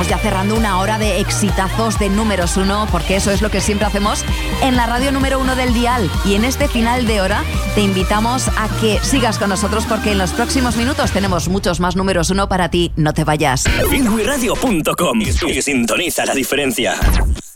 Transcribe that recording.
estamos ya cerrando una hora de exitazos de números 1, porque eso es lo que siempre hacemos en la radio número 1 del dial. Y en este final de hora te invitamos a que sigas con nosotros, porque en los próximos minutos tenemos muchos más números 1 para ti. No te vayas. Feelgooderadio.com y sintoniza la diferencia.